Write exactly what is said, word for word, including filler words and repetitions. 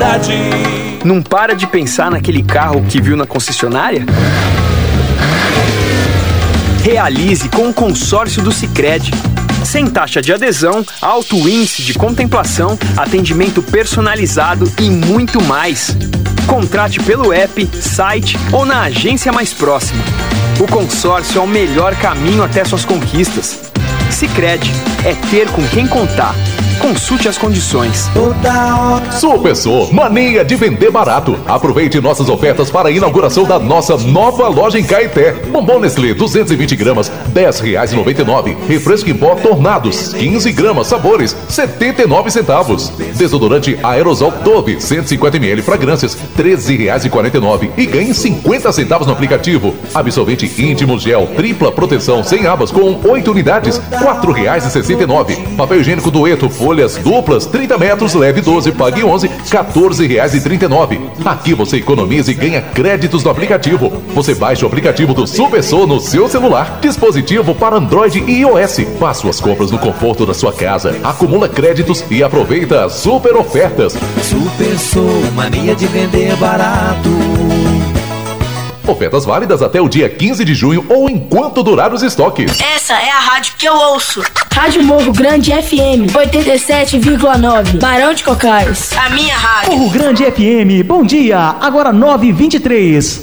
qualidade. Não para de pensar naquele carro que viu na concessionária? Realize com o consórcio do Sicredi. Sem taxa de adesão, alto índice de contemplação, atendimento personalizado e muito mais. Contrate pelo app, site ou na agência mais próxima. O consórcio é o melhor caminho até suas conquistas. Sicredi, é ter com quem contar. Consulte as condições. Supersô, mania de vender barato. Aproveite nossas ofertas para a inauguração da nossa nova loja em Caeté. Bombom Nestlé duzentos e vinte gramas, dez reais e noventa e nove centavos. Refresco em pó Tornados, quinze gramas, sabores, setenta e nove centavos. Desodorante Aerosol Dove, cento e cinquenta mililitros, fragrâncias, treze reais e quarenta e nove centavos. E ganhe cinquenta centavos no aplicativo. Absorvente íntimo gel, tripla proteção, sem abas, com oito unidades, quatro reais e sessenta e nove centavos. Papel higiênico Dueto, folhas duplas, trinta metros, leve doze, pague onze, quatorze reais e trinta e nove centavos. Aqui você economiza e ganha créditos no aplicativo. Você baixa o aplicativo do Supersô no seu celular. Dispositivo para Android e iOS. Faça suas compras no conforto da sua casa. Acumula créditos e aproveita as super ofertas. Supersô, mania de vender barato. Ofertas válidas até o dia quinze de junho ou enquanto durar os estoques. Essa é a rádio que eu ouço. Rádio Morro Grande F M, oitenta e sete vírgula nove, Barão de Cocais. A minha rádio. Morro Grande F M, bom dia, agora nove e vinte e três.